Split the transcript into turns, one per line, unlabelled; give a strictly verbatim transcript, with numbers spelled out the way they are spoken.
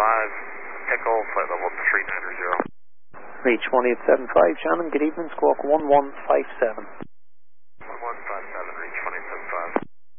five, Echo, flight level three nine zero.
Reach one eight seven five, Shannon, good evening, squawk one one five seven.